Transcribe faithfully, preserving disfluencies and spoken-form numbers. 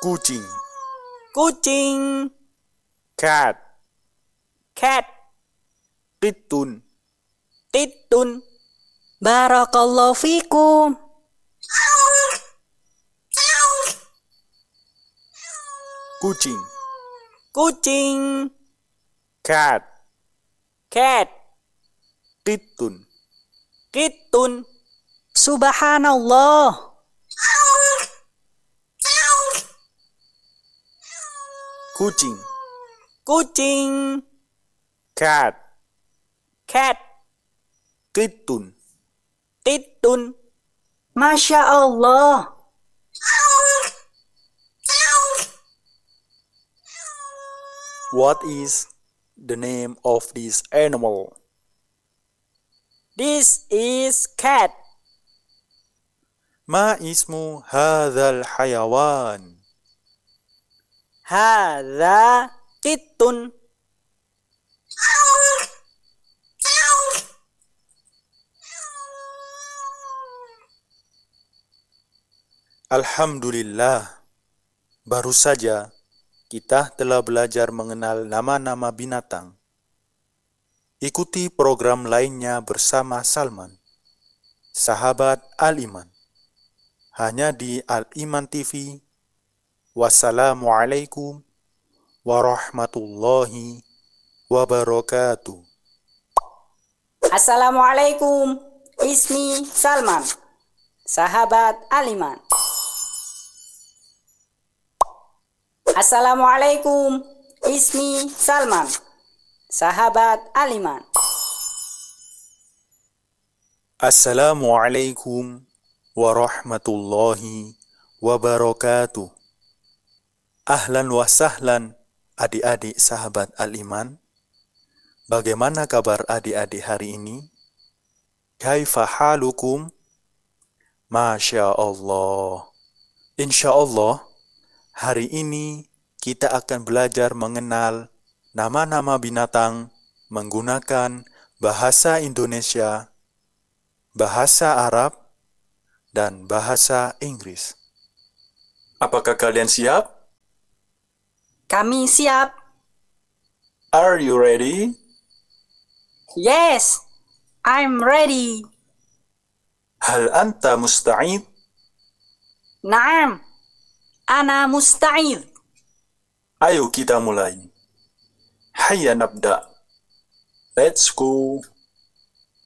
Kucing. Kucing. Cat. Cat. Titun. Titun. Barakallahu fikum. Kucing. Kucing. Cat. Cat. Titun. Titun. Subhanallah. Kucing. Kucing. Cat. Cat. Titun. Titun. Masya Allah. What is the name of this animal? This is cat. ما اسم هذا الحيوان؟ Hadza titun. Alhamdulillah, baru saja kita telah belajar mengenal nama-nama binatang. Ikuti program lainnya bersama Salman, sahabat Al-Iman, hanya di Al-Iman T V. Wassalamualaikum warahmatullahi wabarakatuh. Assalamualaikum. Ismi Salman, sahabat Al-Iman. Assalamualaikum. Ismi Salman, sahabat Al-Iman. Assalamualaikum warahmatullahi wabarakatuh. Ahlan wa sahlan adik-adik sahabat Al-Iman. Bagaimana kabar adik-adik hari ini? Kaifa halukum? Masya Allah. Insya Allah, hari ini kita akan belajar mengenal nama-nama binatang menggunakan bahasa Indonesia, bahasa Arab, dan bahasa Inggris. Apakah kalian siap? Kami siap. Are you ready? Yes, I'm ready. Hal anta musta'id? Naam, ana musta'id. Ayo kita mulai. Hayya nabda. Let's go.